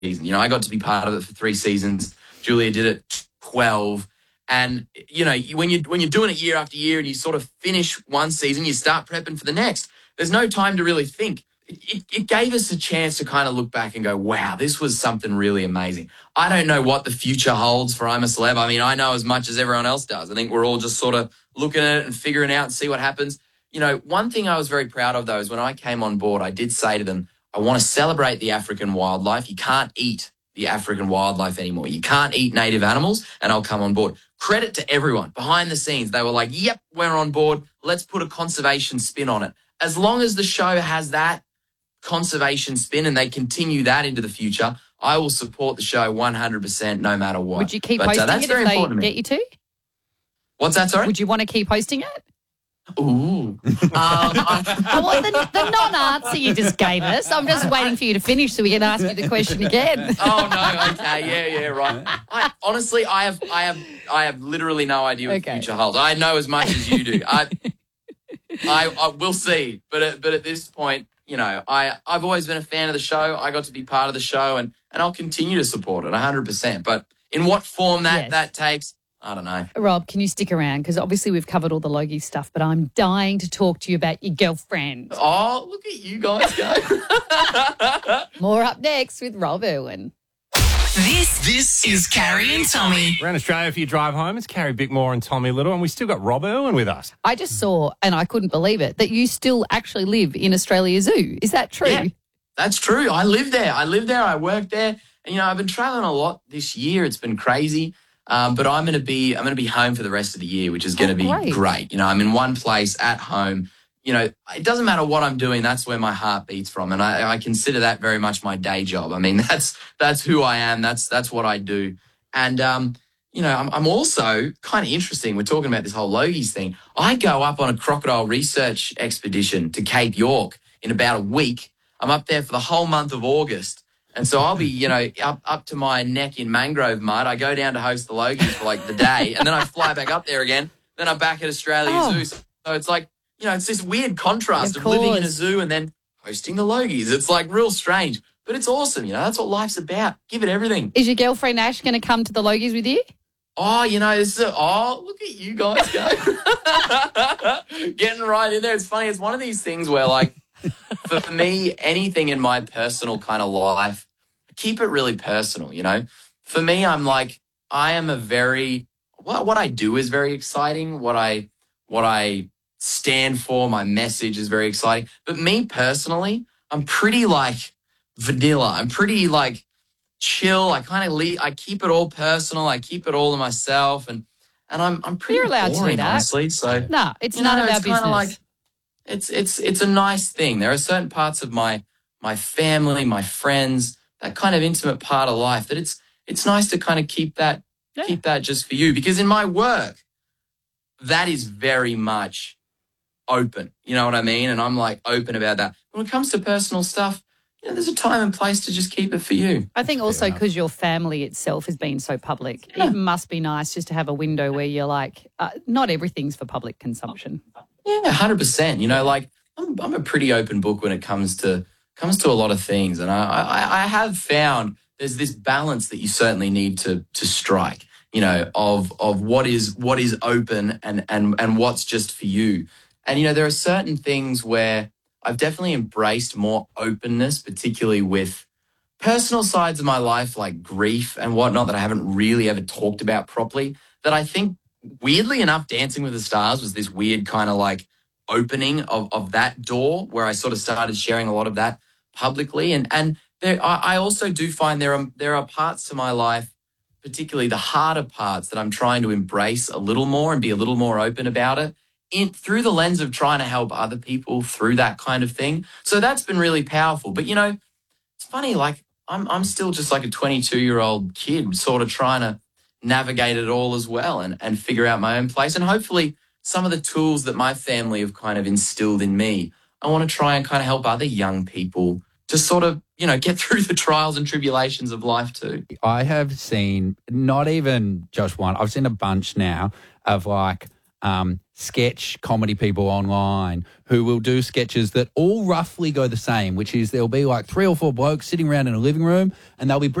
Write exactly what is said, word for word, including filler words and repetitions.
season. You know, I got to be part of it for three seasons. Julia did it twelve. And, you know, when, you, when you're doing it year after year and you sort of finish one season, you start prepping for the next. There's no time to really think. It, it gave us a chance to kind of look back and go, wow, this was something really amazing. I don't know what the future holds for I'm a Celeb. I mean, I know as much as everyone else does. I think we're all just sort of looking at it and figuring out and see what happens. You know, one thing I was very proud of, though, is when I came on board, I did say to them, I want to celebrate the African wildlife. You can't eat the African wildlife anymore. You can't eat native animals, and I'll come on board. Credit to everyone. Behind the scenes, they were like, yep, we're on board. Let's put a conservation spin on it. As long as the show has that conservation spin and they continue that into the future, I will support the show one hundred percent no matter what. Would you keep but, hosting uh, that's it very if they important to me. get you to? What's that, sorry? Would you want to keep hosting it? Ooh. um, I, I want the, the non-answer you just gave us. I'm just waiting for you to finish so we can ask you the question again. Oh no, okay, yeah, yeah, right. I, honestly, I have, I have, I have literally no idea what Okay. the future holds. I know as much as you do. I, I, I will see, but at, but at this point, you know, I, I've always been a fan of the show. I got to be part of the show, and and I'll continue to support it one hundred percent. But in what form that Yes. that takes, I don't know. Rob, can you stick around? Because obviously we've covered all the Logie stuff, but I'm dying to talk to you about your girlfriend. Oh, look at you guys go. More up next with Rob Irwin. This this is Carrie and Tommy. Around Australia, if you drive home, it's Carrie Bickmore and Tommy Little, and we still got Rob Irwin with us. I just saw, and I couldn't believe it, that you still actually live in Australia Zoo. Is that true? Yeah, that's true. I live there. I live there. I work there. And, you know, I've been traveling a lot this year. It's been crazy. Um, but I'm going to be I'm going to be home for the rest of the year, which is going to Oh, be great. great. You know, I'm in one place at home. You know, it doesn't matter what I'm doing. That's where my heart beats from. And I, I consider that very much my day job. I mean, that's that's who I am. That's that's what I do. And, um, you know, I'm, I'm also kind of interesting. We're talking about this whole Logies thing. I go up on a crocodile research expedition to Cape York in about a week. I'm up there for the whole month of August. And so I'll be, you know, up up to my neck in mangrove mud. I go down to host the Logies for like the day, and then I fly back up there again. Then I'm back at Australia Oh. Zoo. So it's like, you know, it's this weird contrast Of of, living in a course. zoo and then hosting the Logies. It's like real strange, but it's awesome. You know, that's what life's about. Give it everything. Is your girlfriend Ash going to come to the Logies with you? Oh, you know, this is a, oh, look at you guys go. Getting right in there. It's funny. It's one of these things where, like, for, for me, anything in my personal kind of life, keep it really personal, you know. For me, I'm like, I am a very, what, what I do is very exciting. What I, what I stand for, my message is very exciting. But me personally, I'm pretty like vanilla. I'm pretty like chill. I kind of le- I keep it all personal. I keep it all to myself, and and I'm I'm pretty You're allowed to do boring, that. honestly. So No, it's you none know, of our it's kinda business. like- it's it's it's a nice thing. There are certain parts of my my family, my friends, that kind of intimate part of life that it's it's nice to kind of keep that Yeah. keep that just for you, because in my work, that is very much open. You know what I mean? And I'm like open about that. When it comes to personal stuff, you know, there's a time and place to just keep it for you. I think also enough. because your family itself has been so public, Yeah. it must be nice just to have a window where you're like, uh, not everything's for public consumption. Yeah, one hundred percent. You know, like I'm, I'm a pretty open book when it comes to comes to a lot of things, and I, I, I have found there's this balance that you certainly need to to strike. You know, of of what is what is open and and and what's just for you. And you know, there are certain things where I've definitely embraced more openness, particularly with personal sides of my life, like grief and whatnot, that I haven't really ever talked about properly. That I think, weirdly enough, Dancing with the Stars was this weird kind of like opening of, of that door where I sort of started sharing a lot of that publicly. And and there, I, I also do find there are there are parts to my life, particularly the harder parts, that I'm trying to embrace a little more and be a little more open about it, in through the lens of trying to help other people through that kind of thing. So that's been really powerful. But, you know, it's funny, like I'm I'm still just like a twenty-two-year-old kid sort of trying to navigate it all as well and, and figure out my own place. And hopefully some of the tools that my family have kind of instilled in me, I want to try and kind of help other young people to sort of, you know, get through the trials and tribulations of life too. I have seen not even just one, I've seen a bunch now of like um, sketch comedy people online who will do sketches that all roughly go the same, which is there'll be like three or four blokes sitting around in a living room and they'll be